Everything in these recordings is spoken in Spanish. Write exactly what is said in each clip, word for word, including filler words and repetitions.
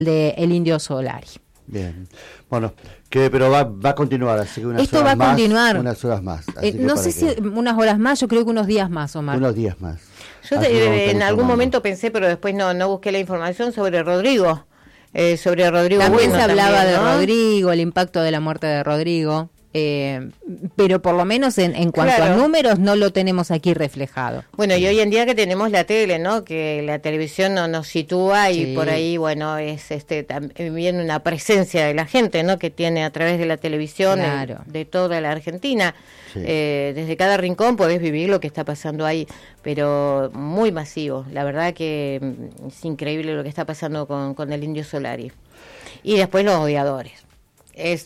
de El Indio Solari. Bien, bueno, que pero va, va a continuar, así que unas Esto horas va a más, continuar. unas horas más. Así Eh, que no para sé que- si unas horas más, yo creo que unos días más, Omar. unos días más. Yo Así te- vamos a estar en algún informando. momento pensé, pero después no no busqué la información sobre Rodrigo. Eh, sobre Rodrigo También Bueno, se hablaba también, de ¿no? Rodrigo, el impacto de la muerte de Rodrigo, eh, pero por lo menos en, en cuanto Claro. a números no lo tenemos aquí reflejado. Bueno, y hoy en día que tenemos la tele, ¿no? Que la televisión no nos sitúa y Sí. por ahí, bueno, es este también una presencia de la gente, ¿no? Que tiene a través de la televisión eh, Claro. de toda la Argentina. Sí. Eh, desde cada rincón podés vivir lo que está pasando ahí, pero muy masivo. La verdad que mm, es increíble lo que está pasando con, con el Indio Solari. Y después los odiadores. Es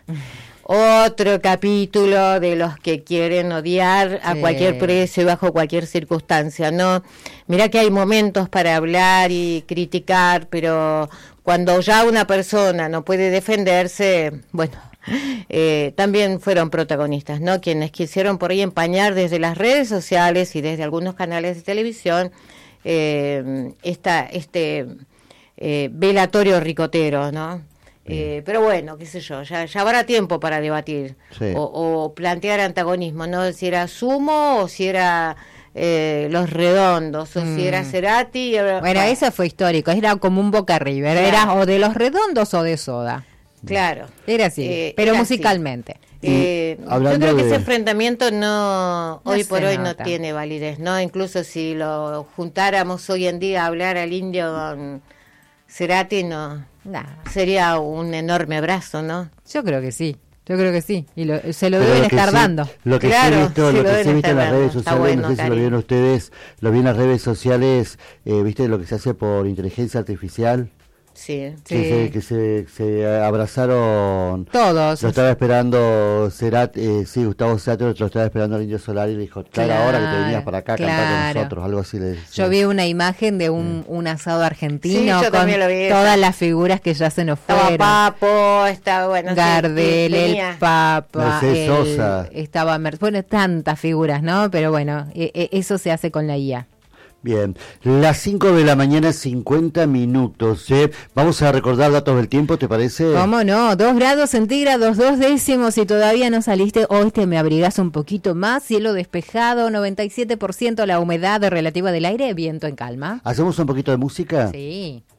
otro capítulo de los que quieren odiar a Sí. cualquier precio y bajo cualquier circunstancia, ¿no? Mirá que hay momentos para hablar y criticar, pero cuando ya una persona no puede defenderse, bueno, eh, también fueron protagonistas, ¿no? Quienes quisieron por ahí empañar desde las redes sociales y desde algunos canales de televisión eh, esta, este eh, velatorio ricotero, ¿no? Eh, pero bueno, qué sé yo, ya, ya habrá tiempo para debatir Sí. o, o plantear antagonismo, ¿no? Si era Sumo o si era eh, Los Redondos o Mm. si era Cerati. Bueno, Bueno, eso fue histórico, era como un Boca River, Claro. era o de los redondos o de Soda, claro. era así, Eh, pero era así. musicalmente. Eh, yo hablando creo que de- ese enfrentamiento no, No hoy se por hoy nota. no tiene validez, ¿no? Incluso si lo juntáramos hoy en día a hablar al Indio con Cerati, no, Nah, sería un enorme abrazo, ¿no? yo creo que sí, yo creo que sí, y lo- se lo Pero deben lo que estar sí- dando. Lo que Claro, sí he visto, sí, lo lo que deben sí he visto en las estar redes dando. Está sociales, bueno, no sé si lo Karin. vieron ustedes, lo vi en las redes sociales, eh, viste lo que se hace por inteligencia artificial, Sí. Sí. que, se, que se, se abrazaron. Todos. Lo estaba esperando Cerati, eh, sí, Gustavo Cerati, lo estaba esperando el Indio Solari y le dijo, claro, ahora que te venías para acá a cantar con claro. nosotros, algo así le decía. Yo vi una imagen de un, un asado argentino Sí, yo con también lo vi, esa. todas las figuras que ya se nos Estaba fueron. Papo, estaba, bueno, sí, Gardel, tenía- el Papa, Mercedes el- Sosa. estaba Mer- bueno, tantas figuras, ¿no? Pero bueno, e- e- eso se hace con la I A. Bien, las cinco de la mañana, cincuenta minutos. ¿eh? Vamos a recordar datos del tiempo, ¿te parece? ¿Cómo no? Dos grados centígrados, dos décimos, y todavía no saliste, hoy te me abrigás un poquito más, cielo despejado, noventa y siete por ciento la humedad relativa del aire, viento en calma. ¿Hacemos un poquito de música? Sí.